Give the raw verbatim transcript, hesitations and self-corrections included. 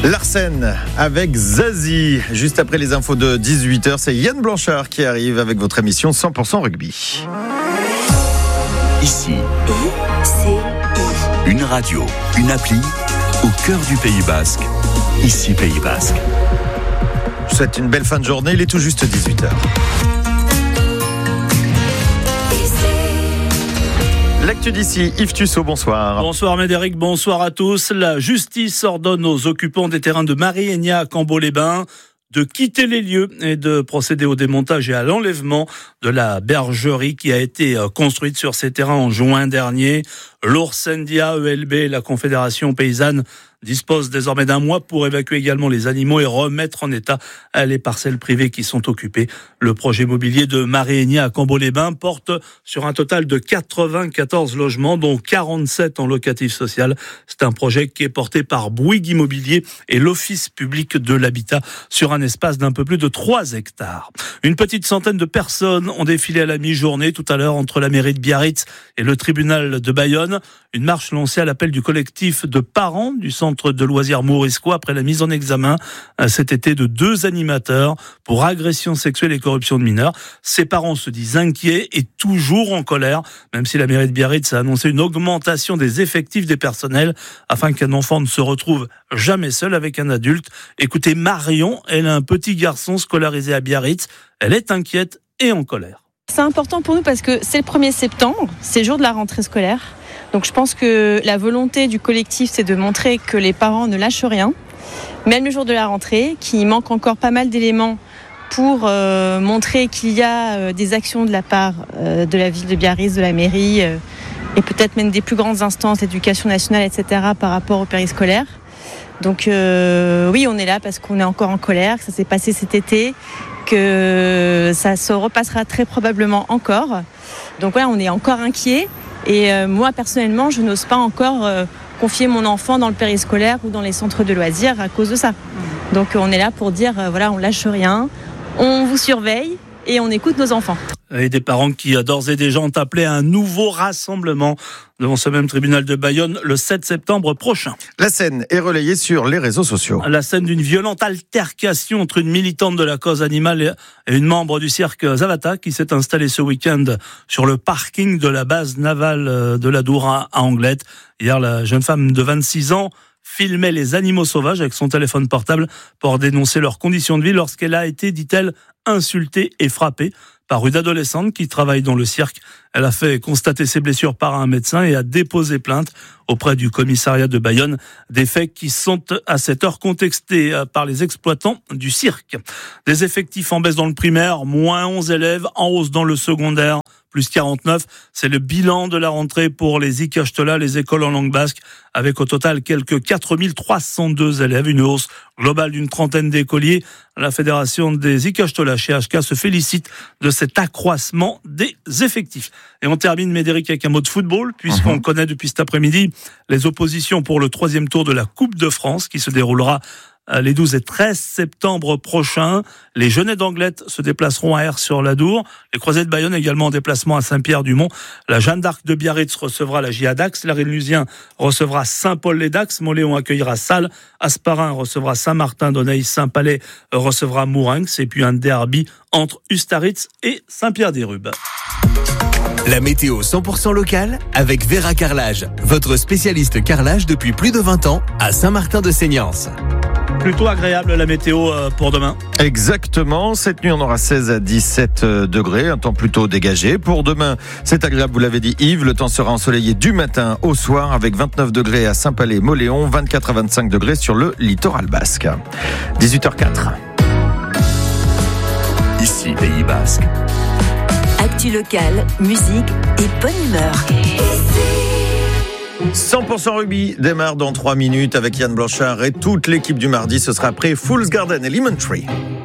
Larsen avec Zazie. Juste après les infos de dix-huit heures, c'est Yann Blanchard qui arrive avec votre émission cent pour cent rugby. Ici, I C I. une radio, une appli au cœur du Pays Basque. Ici, Pays Basque. Je vous souhaite une belle fin de journée, il est tout juste dix-huit heures. L'actu d'ici, Yves Tussaud, bonsoir. Bonsoir Médéric, bonsoir à tous. La justice ordonne aux occupants des terrains de Marie-Aigna à Cambo-les-Bains de quitter les lieux et de procéder au démontage et à l'enlèvement de la bergerie qui a été construite sur ces terrains en juin dernier. L'Oursendia, E L B et la Confédération paysanne disposent désormais d'un mois pour évacuer également les animaux et remettre en état les parcelles privées qui sont occupées. Le projet immobilier de Marie-Aigna à Cambo-les-Bains porte sur un total de quatre-vingt-quatorze logements, dont quarante-sept en locatif social. C'est un projet qui est porté par Bouygues Immobilier et l'Office public de l'habitat sur un espace d'un peu plus de trois hectares. Une petite centaine de personnes ont défilé à la mi-journée tout à l'heure entre la mairie de Biarritz et le tribunal de Bayonne. Une marche lancée à l'appel du collectif de parents du centre de loisirs Mourisco après la mise en examen cet été de deux animateurs pour agression sexuelle et corruption de mineurs. Ces parents se disent inquiets et toujours en colère, même si la mairie de Biarritz a annoncé une augmentation des effectifs des personnels afin qu'un enfant ne se retrouve jamais seul avec un adulte. Écoutez, Marion, elle a un petit garçon scolarisé à Biarritz. Elle est inquiète et en colère. C'est important pour nous parce que c'est le premier septembre, c'est le jour de la rentrée scolaire. Donc je pense que la volonté du collectif, c'est de montrer que les parents ne lâchent rien, même le jour de la rentrée, qu'il manque encore pas mal d'éléments pour euh, montrer qu'il y a euh, des actions de la part euh, de la ville de Biarritz, de la mairie, euh, et peut-être même des plus grandes instances, l'éducation nationale, et cetera, par rapport au périscolaire. Donc euh, oui, on est là parce qu'on est encore en colère, que ça s'est passé cet été, que ça se repassera très probablement encore. Donc voilà, on est encore inquiets. Et euh, moi, personnellement, je n'ose pas encore euh, confier mon enfant dans le périscolaire ou dans les centres de loisirs à cause de ça. Donc, euh, on est là pour dire, euh, voilà, on lâche rien, on vous surveille et on écoute nos enfants. Et des parents qui, d'ores et déjà, ont appelé à un nouveau rassemblement devant ce même tribunal de Bayonne le sept septembre prochain. La scène est relayée sur les réseaux sociaux. La scène d'une violente altercation entre une militante de la cause animale et une membre du cirque Zavata qui s'est installée ce week-end sur le parking de la base navale de la Doura à Anglette. Hier, la jeune femme de vingt-six ans filmait les animaux sauvages avec son téléphone portable pour dénoncer leurs conditions de vie lorsqu'elle a été, dit-elle, insultée et frappée par une adolescente qui travaille dans le cirque. Elle a fait constater ses blessures par un médecin et a déposé plainte auprès du commissariat de Bayonne. Des faits qui sont à cette heure contestés par les exploitants du cirque. Des effectifs en baisse dans le primaire, moins onze élèves, en hausse dans le secondaire, plus quarante-neuf. C'est le bilan de la rentrée pour les Ikastola, les écoles en langue basque, avec au total quelques quatre mille trois cent deux élèves, une hausse globale d'une trentaine d'écoliers. La fédération des Ikastola chez H K se félicite de cet accroissement des effectifs. Et on termine, Médéric, avec un mot de football, puisqu'on uh-huh. connaît depuis cet après-midi les oppositions pour le troisième tour de la Coupe de France, qui se déroulera les douze et treize septembre prochains. Les Jeunets d'Anglette se déplaceront à Aire-sur-l'Adour. Les Croisés de Bayonne également en déplacement à Saint-Pierre-du-Mont. La Jeanne d'Arc de Biarritz recevra la J A Dax. La Rélusien recevra Saint-Paul-les-Dax. Montléon accueillera Salles. Asparin recevra Saint-Martin. Doneil Saint-Palais recevra Mourinx. Et puis un derby entre Ustaritz et Saint-Pierre-des-Rubes. La météo cent pour cent locale avec Vera Carrelage, votre spécialiste carrelage depuis plus de vingt ans à Saint-Martin-de-Seignance. Plutôt agréable la météo pour demain. Exactement, cette nuit on aura seize à dix-sept degrés, un temps plutôt dégagé. Pour demain, c'est agréable, vous l'avez dit Yves, le temps sera ensoleillé du matin au soir avec vingt-neuf degrés à Saint-Palais-Moléon, vingt-quatre à vingt-cinq degrés sur le littoral basque. dix-huit heures quatre. Ici Pays Basque. Actu locale, musique et bonne humeur. cent pour cent rugby démarre dans trois minutes avec Yann Blanchard et toute l'équipe du mardi. Ce sera après Fool's Garden et Lemon Tree.